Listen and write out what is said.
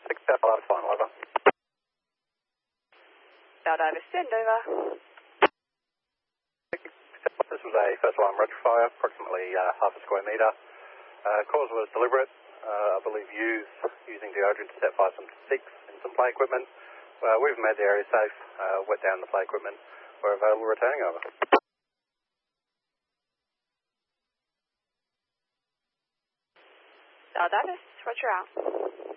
South final, over. South Davis, send over. This was a first alarm rectifier, approximately half a square metre. Cause was deliberate, I believe using deodorant to set fire some sticks and some play equipment. We've made the area safe, wet down the play equipment. We're available, returning, over. South Davis, roger out.